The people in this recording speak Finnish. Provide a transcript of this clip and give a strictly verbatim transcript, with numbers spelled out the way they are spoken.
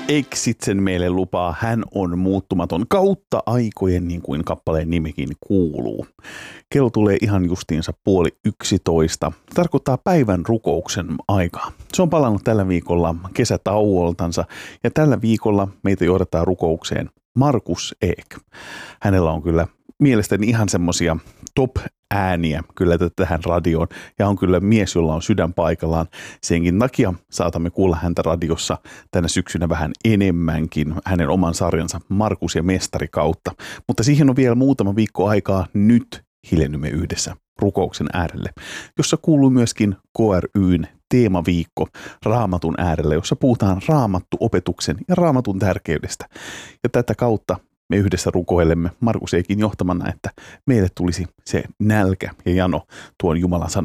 Exit sen meille lupaa, hän on muuttumaton kautta aikojen, niin kuin kappaleen nimikin kuuluu. Kello tulee ihan justiinsa puoli yksitoista. Tarkoittaa päivän rukouksen aikaa. Se on palannut tällä viikolla kesätauoltansa ja tällä viikolla meitä johdetaan rukoukseen Markus Ek. Hänellä on kyllä mielestäni ihan semmosia top-ääniä kyllä tähän radioon ja on kyllä mies, jolla on sydän paikallaan. Senkin takia saatamme kuulla häntä radiossa tänä syksynä vähän enemmänkin hänen oman sarjansa Markus ja Mestari kautta. Mutta siihen on vielä muutama viikko aikaa. Nyt hiljennymme yhdessä rukouksen äärelle, jossa kuuluu myöskin K R Y:n teemaviikko Raamatun äärelle, jossa puhutaan raamattuopetuksen ja raamatun tärkeydestä. Ja tätä kautta me yhdessä rukoilemme Markus Ekin johtamana, että meille tulisi se nälkä ja jano tuon Jumalan sanan